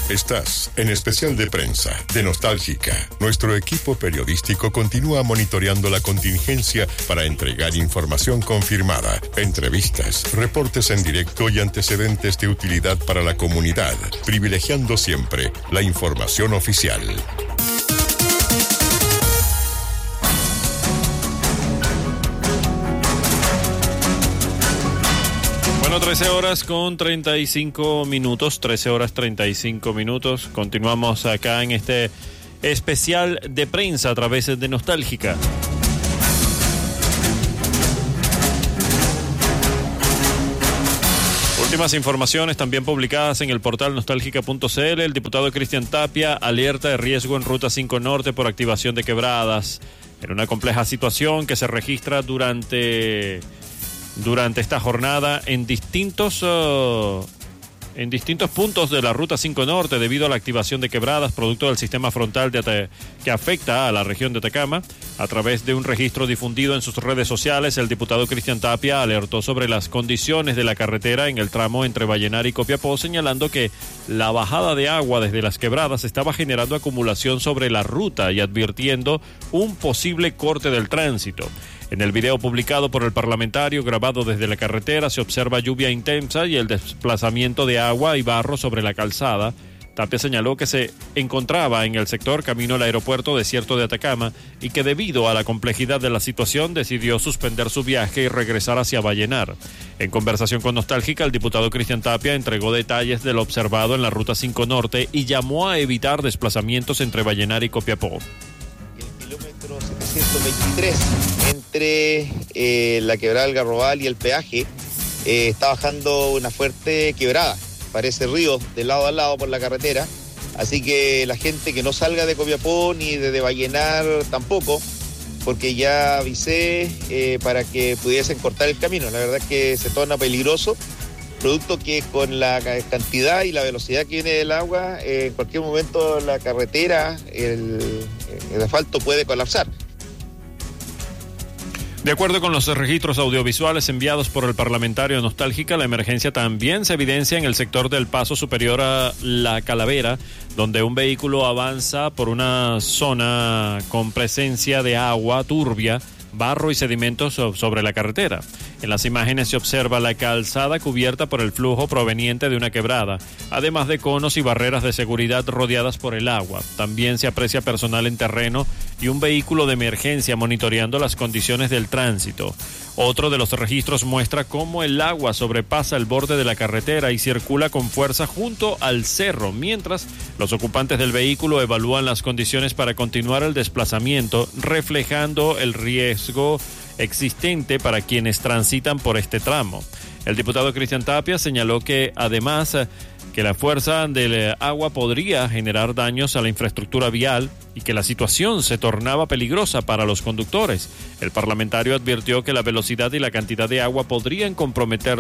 Estás en especial de prensa de Nostálgica. Nuestro equipo periodístico continúa monitoreando la contingencia para entregar información confirmada, entrevistas, reportes en directo y antecedentes de utilidad para la comunidad, privilegiando siempre la información oficial. Bueno, 13 horas con 35 minutos, 13 horas 35 minutos. Continuamos acá en este especial de prensa a través de Nostálgica. Últimas informaciones también publicadas en el portal nostálgica.cl. El diputado Cristian Tapia alerta de riesgo en Ruta 5 Norte por activación de quebradas. En una compleja situación que se registra durante esta jornada en distintos puntos de la Ruta 5 Norte debido a la activación de quebradas producto del sistema frontal que afecta a la región de Atacama. A través de un registro difundido en sus redes sociales, el diputado Cristian Tapia alertó sobre las condiciones de la carretera en el tramo entre Vallenar y Copiapó, señalando que la bajada de agua desde las quebradas estaba generando acumulación sobre la ruta y advirtiendo un posible corte del tránsito. En el video publicado por el parlamentario, grabado desde la carretera, se observa lluvia intensa y el desplazamiento de agua y barro sobre la calzada. Tapia señaló que se encontraba en el sector camino al aeropuerto Desierto de Atacama y que debido a la complejidad de la situación decidió suspender su viaje y regresar hacia Vallenar. En conversación con Nostálgica, el diputado Cristian Tapia entregó detalles de lo observado en la Ruta 5 Norte y llamó a evitar desplazamientos entre Vallenar y Copiapó. El kilómetro 723 entre la quebrada del Garrobal y el peaje está bajando una fuerte quebrada. Parece río de lado a lado por la carretera, así que la gente que no salga de Copiapó ni de Vallenar tampoco, porque ya avisé para que pudiesen cortar el camino. La verdad es que se torna peligroso, producto que con la cantidad y la velocidad que viene del agua, en cualquier momento la carretera, el asfalto puede colapsar. De acuerdo con los registros audiovisuales enviados por el parlamentario Nostálgica, la emergencia también se evidencia en el sector del paso superior a La Calavera, donde un vehículo avanza por una zona con presencia de agua turbia, barro y sedimentos sobre la carretera. En las imágenes se observa la calzada cubierta por el flujo proveniente de una quebrada, además de conos y barreras de seguridad rodeadas por el agua. También se aprecia personal en terreno y un vehículo de emergencia monitoreando las condiciones del tránsito. Otro de los registros muestra cómo el agua sobrepasa el borde de la carretera y circula con fuerza junto al cerro, mientras los ocupantes del vehículo evalúan las condiciones para continuar el desplazamiento, reflejando el riesgo existente para quienes transitan por este tramo. El diputado Cristian Tapia señaló que además que la fuerza del agua podría generar daños a la infraestructura vial y que la situación se tornaba peligrosa para los conductores. El parlamentario advirtió que la velocidad y la cantidad de agua podrían comprometer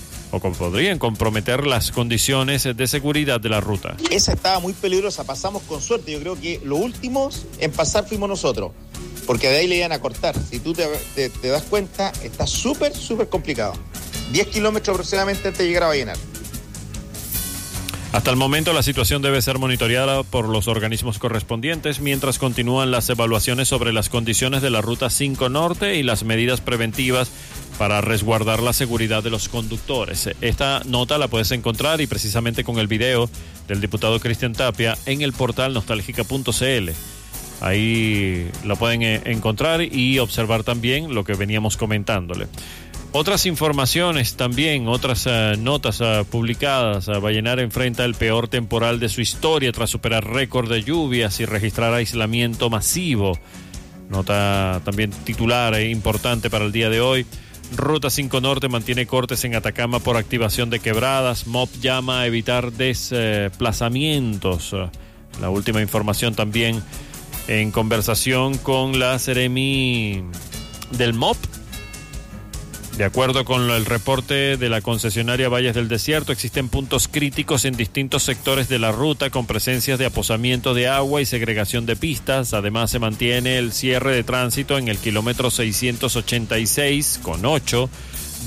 las condiciones de seguridad de la ruta. Esa estaba muy peligrosa, pasamos con suerte. Yo creo que los últimos en pasar fuimos nosotros, porque de ahí le iban a cortar. Si tú te das cuenta, está súper complicado. 10 kilómetros aproximadamente antes de llegar a Vallenar. Hasta el momento la situación debe ser monitoreada por los organismos correspondientes mientras continúan las evaluaciones sobre las condiciones de la Ruta 5 Norte y las medidas preventivas para resguardar la seguridad de los conductores. Esta nota la puedes encontrar y precisamente con el video del diputado Cristian Tapia en el portal nostálgica.cl. Ahí la pueden encontrar y observar también lo que veníamos comentándole. Otras informaciones también, otras notas publicadas. Vallenar enfrenta el peor temporal de su historia tras superar récord de lluvias y registrar aislamiento masivo. Nota también titular importante para el día de hoy. Ruta 5 Norte mantiene cortes en Atacama por activación de quebradas. MOP llama a evitar desplazamientos. La última información también en conversación con la Seremi del MOP. De acuerdo con el reporte de la concesionaria Valles del Desierto, existen puntos críticos en distintos sectores de la ruta con presencias de aposamiento de agua y segregación de pistas. Además, se mantiene el cierre de tránsito en el kilómetro 686,8,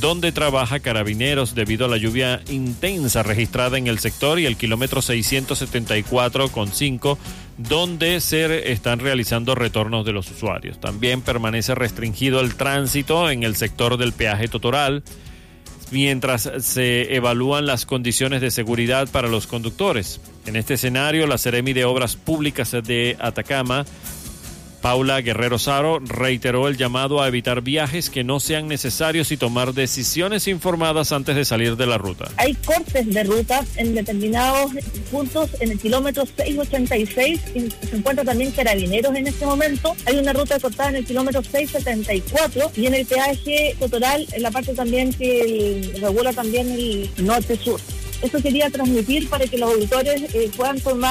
donde trabaja Carabineros debido a la lluvia intensa registrada en el sector, y el kilómetro 674,5, donde se están realizando retornos de los usuarios. También permanece restringido el tránsito en el sector del peaje Totoral, mientras se evalúan las condiciones de seguridad para los conductores. En este escenario, la Seremi de Obras Públicas de Atacama, Paula Guerrero Saro, reiteró el llamado a evitar viajes que no sean necesarios y tomar decisiones informadas antes de salir de la ruta. Hay cortes de rutas en determinados puntos en el kilómetro 686, se encuentra también Carabineros en este momento. Hay una ruta cortada en el kilómetro 674 y en el peaje Totoral, en la parte también que regula también el norte-sur. Eso quería transmitir para que los auditores puedan tomar